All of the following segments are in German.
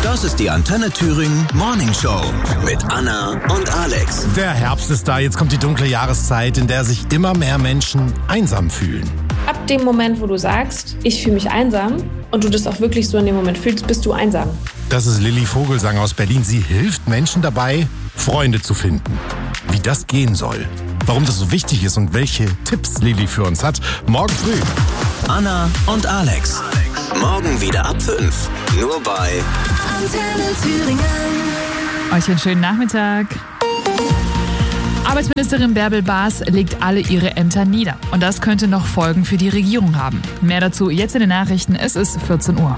Das ist die Antenne Thüringen Morning Show mit Anna und Alex. Der Herbst ist da, jetzt kommt die dunkle Jahreszeit, in der sich immer mehr Menschen einsam fühlen. Ab dem Moment, wo du sagst, ich fühle mich einsam und du das auch wirklich so in dem Moment fühlst, bist du einsam. Das ist Lilly Vogelsang aus Berlin. Sie hilft Menschen dabei, Freunde zu finden. Wie das gehen soll, warum das so wichtig ist und welche Tipps Lilly für uns hat, morgen früh. Anna und Alex. Morgen wieder ab 5. Nur bei Antenne Thüringen. Euch einen schönen Nachmittag. Arbeitsministerin Bärbel Baas legt alle ihre Ämter nieder. Und das könnte noch Folgen für die Regierung haben. Mehr dazu jetzt in den Nachrichten. Es ist 14 Uhr.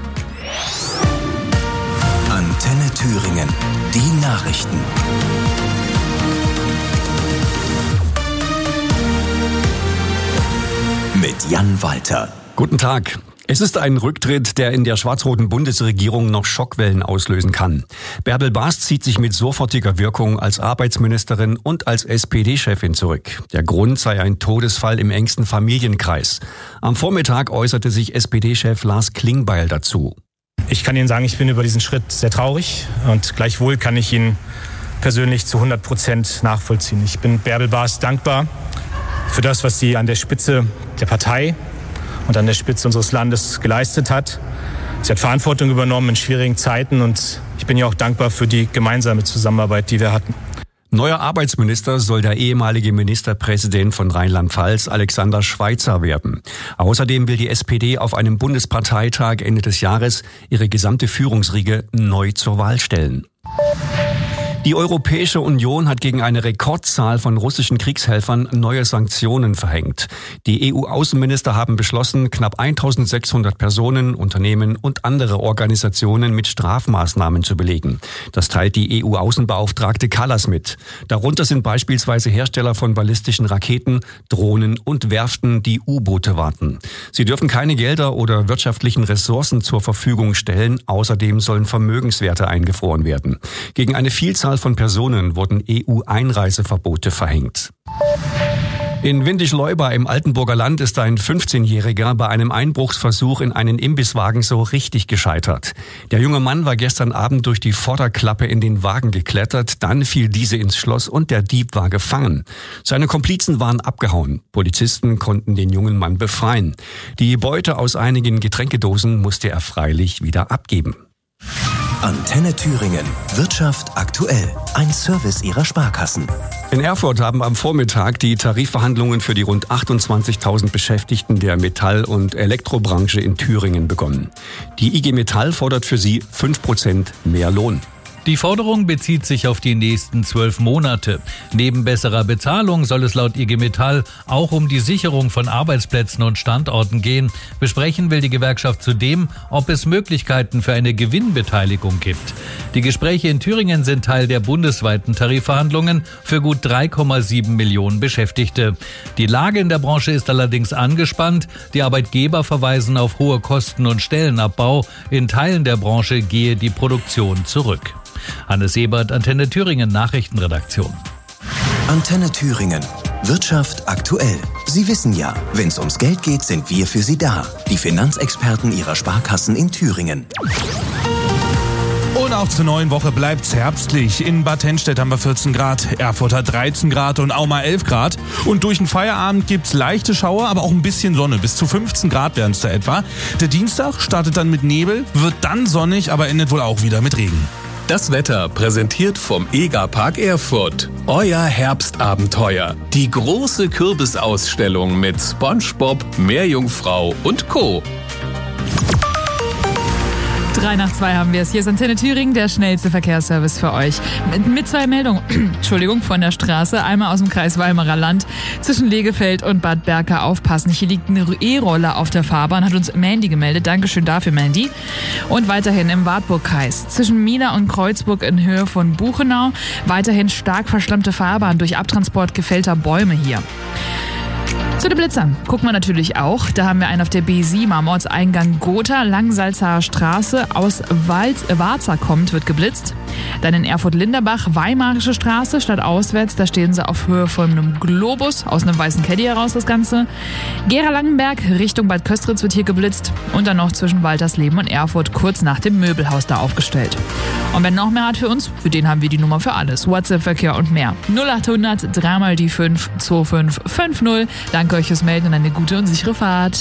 Antenne Thüringen. Die Nachrichten. Mit Jan Walter. Guten Tag. Es ist ein Rücktritt, der in der schwarz-roten Bundesregierung noch Schockwellen auslösen kann. Bärbel Baas zieht sich mit sofortiger Wirkung als Arbeitsministerin und als SPD-Chefin zurück. Der Grund sei ein Todesfall im engsten Familienkreis. Am Vormittag äußerte sich SPD-Chef Lars Klingbeil dazu. Ich kann Ihnen sagen, ich bin über diesen Schritt sehr traurig und gleichwohl kann ich ihn persönlich zu 100% nachvollziehen. Ich bin Bärbel Baas dankbar für das, was sie an der Spitze der Partei und an der Spitze unseres Landes geleistet hat. Sie hat Verantwortung übernommen in schwierigen Zeiten und ich bin ihr auch dankbar für die gemeinsame Zusammenarbeit, die wir hatten. Neuer Arbeitsminister soll der ehemalige Ministerpräsident von Rheinland-Pfalz, Alexander Schweitzer, werden. Außerdem will die SPD auf einem Bundesparteitag Ende des Jahres ihre gesamte Führungsriege neu zur Wahl stellen. Die Europäische Union hat gegen eine Rekordzahl von russischen Kriegshelfern neue Sanktionen verhängt. Die EU-Außenminister haben beschlossen, knapp 1600 Personen, Unternehmen und andere Organisationen mit Strafmaßnahmen zu belegen. Das teilt die EU-Außenbeauftragte Kallas mit. Darunter sind beispielsweise Hersteller von ballistischen Raketen, Drohnen und Werften, die U-Boote warten. Sie dürfen keine Gelder oder wirtschaftlichen Ressourcen zur Verfügung stellen. Außerdem sollen Vermögenswerte eingefroren werden. Gegen eine Vielzahl von Personen wurden EU-Einreiseverbote verhängt. In Windischleuba im Altenburger Land ist ein 15-Jähriger bei einem Einbruchsversuch in einen Imbisswagen so richtig gescheitert. Der junge Mann war gestern Abend durch die Vorderklappe in den Wagen geklettert, dann fiel diese ins Schloss und der Dieb war gefangen. Seine Komplizen waren abgehauen. Polizisten konnten den jungen Mann befreien. Die Beute aus einigen Getränkedosen musste er freilich wieder abgeben. Antenne Thüringen. Wirtschaft aktuell. Ein Service Ihrer Sparkassen. In Erfurt haben am Vormittag die Tarifverhandlungen für die rund 28.000 Beschäftigten der Metall- und Elektrobranche in Thüringen begonnen. Die IG Metall fordert für sie 5% mehr Lohn. Die Forderung bezieht sich auf die nächsten 12 Monate. Neben besserer Bezahlung soll es laut IG Metall auch um die Sicherung von Arbeitsplätzen und Standorten gehen. Besprechen will die Gewerkschaft zudem, ob es Möglichkeiten für eine Gewinnbeteiligung gibt. Die Gespräche in Thüringen sind Teil der bundesweiten Tarifverhandlungen für gut 3,7 Millionen Beschäftigte. Die Lage in der Branche ist allerdings angespannt. Die Arbeitgeber verweisen auf hohe Kosten und Stellenabbau. In Teilen der Branche gehe die Produktion zurück. Hannes Ebert, Antenne Thüringen, Nachrichtenredaktion. Antenne Thüringen. Wirtschaft aktuell. Sie wissen ja, wenn es ums Geld geht, sind wir für Sie da. Die Finanzexperten Ihrer Sparkassen in Thüringen. Und auch zur neuen Woche bleibt's herbstlich. In Bad Hennstedt haben wir 14 Grad, Erfurt hat 13 Grad und Auma 11 Grad. Und durch den Feierabend gibt's leichte Schauer, aber auch ein bisschen Sonne. Bis zu 15 Grad wären es da etwa. Der Dienstag startet dann mit Nebel, wird dann sonnig, aber endet wohl auch wieder mit Regen. Das Wetter präsentiert vom EGA-Park Erfurt. Euer Herbstabenteuer. Die große Kürbisausstellung mit SpongeBob, Meerjungfrau und Co. 3:02 haben wir es. Hier ist Antenne Thüringen, der schnellste Verkehrsservice für euch. Mit 2 Meldungen, von der Straße. Einmal aus dem Kreis Weimarer Land zwischen Legefeld und Bad Berka aufpassen. Hier liegt eine E-Roller auf der Fahrbahn, hat uns Mandy gemeldet. Dankeschön dafür, Mandy. Und weiterhin im Wartburgkreis zwischen Mina und Kreuzburg in Höhe von Buchenau. Weiterhin stark verschlammte Fahrbahn durch Abtransport gefällter Bäume hier. Zu den Blitzern gucken wir natürlich auch. Da haben wir einen auf der B7 am Ortseingang Gotha, Langsalzaer Straße. Aus Warza kommt, wird geblitzt. Dann in Erfurt-Linderbach, Weimarische Straße, statt auswärts, da stehen sie auf Höhe von einem Globus, aus einem weißen Caddy heraus das Ganze. Gera-Langenberg, Richtung Bad Köstritz wird hier geblitzt und dann noch zwischen Waltersleben und Erfurt, kurz nach dem Möbelhaus da aufgestellt. Und wenn noch mehr hat für uns, für den haben wir die Nummer für alles. WhatsApp-Verkehr und mehr. 0800 3 mal die 5 2550. Danke euch fürs Melden und eine gute und sichere Fahrt.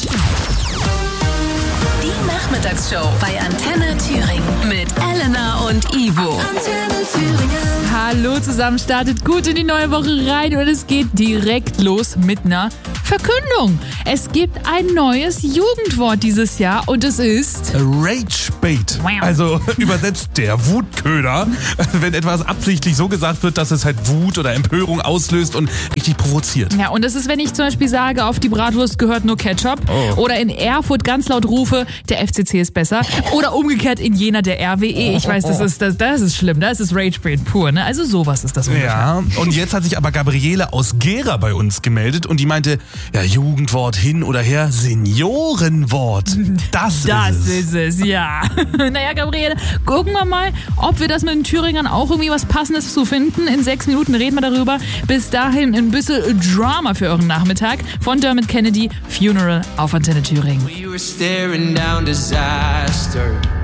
Die Nachmittagsshow bei Antenne Thüringen mit Elena und Ivo. Antenne Thüringen. Hallo zusammen, startet gut in die neue Woche rein und es geht direkt los mit einer Verkündung. Es gibt ein neues Jugendwort dieses Jahr und es ist Ragebait. Also übersetzt der Wutköder. Wenn etwas absichtlich so gesagt wird, dass es halt Wut oder Empörung auslöst und richtig provoziert. Ja, und das ist, wenn ich zum Beispiel sage, auf die Bratwurst gehört nur Ketchup. Oder in Erfurt ganz laut rufe, der FCC ist besser. Oder umgekehrt in Jena der RWE. Ich weiß, das ist schlimm. Das ist Ragebait pur. Ne? Also sowas ist das ungefähr. Ja, und jetzt hat sich aber Gabriele aus Gera bei uns gemeldet und die meinte, ja, Jugendwort hin oder her, Seniorenwort. Das ist es, ja. Naja, Gabriele, gucken wir mal, ob wir das mit den Thüringern auch irgendwie was Passendes zu finden. In 6 Minuten reden wir darüber. Bis dahin ein bisschen Drama für euren Nachmittag von Dermot Kennedy, Funeral auf Antenne Thüringen. We were staring down disaster.